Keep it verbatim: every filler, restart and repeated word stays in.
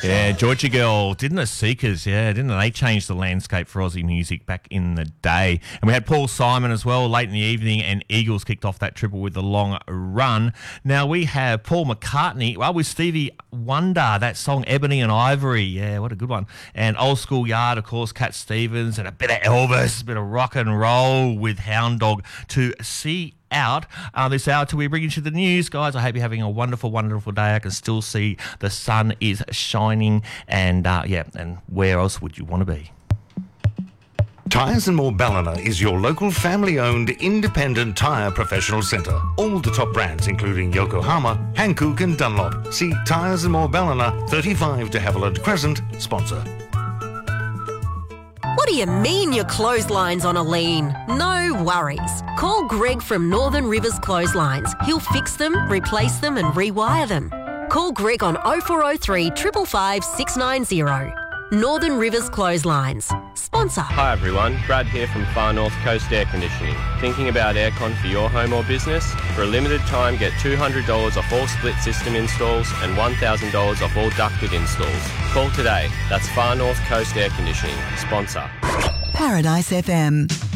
Yeah, Georgia Girl, didn't the Seekers, yeah, didn't they change the landscape for Aussie music back in the day? And we had Paul Simon as well late in the evening, and Eagles kicked off that triple with the long run. Now we have Paul McCartney, well, with Stevie Wonder, that song Ebony and Ivory, yeah, what a good one. And Old School Yard, of course, Cat Stevens, and a bit of Elvis, a bit of rock and roll with Hound Dog to see out uh, this hour till we bring you to the news. Guys, I hope you're having a wonderful, wonderful day. I can still see the sun is shining, and uh, yeah, and where else would you want to be? Tyres and More Ballina is your local family-owned independent tyre professional centre. All the top brands including Yokohama, Hankook and Dunlop. See Tyres and More Ballina, thirty-five de Havilland Crescent, sponsor. What do you mean your clothesline's on a lean? No worries. Call Greg from Northern Rivers Clotheslines. He'll fix them, replace them and rewire them. Call Greg on oh four oh three, five five five, six nine oh. Northern Rivers Clotheslines. Sponsor. Hi everyone, Brad here from Far North Coast Air Conditioning. Thinking about aircon for your home or business? For a limited time, get two hundred dollars off all split system installs and one thousand dollars off all ducted installs. Call today. That's Far North Coast Air Conditioning. Sponsor. Paradise F M.